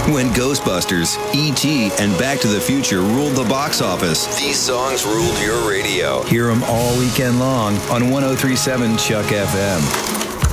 When Ghostbusters, E.T., and Back to the Future ruled the box office, these songs ruled your radio. Hear them all weekend long on 103.7 Chuck FM.